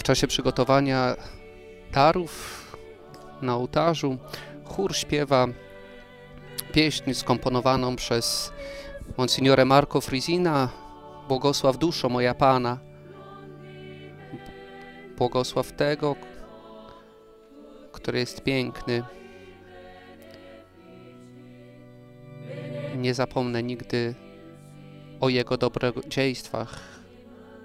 W czasie przygotowania darów na ołtarzu chór śpiewa pieśń skomponowaną przez Monsignore Marco Frisina, Błogosław duszo moja Pana. Błogosław tego, który jest piękny. Nie zapomnę nigdy o Jego dobrodziejstwach.